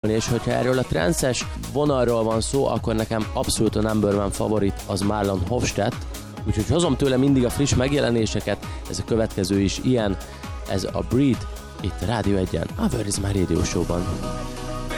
hallgatni, és hogyha erről a trances vonalról van szó, akkor nekem abszolút a number one favorit az Marlon Hofstedt, úgyhogy hozom tőle mindig a friss megjelenéseket, ez a következő is ilyen, ez a Breed, itt a Rádió 1-en, a Where is My Radio Show-ban.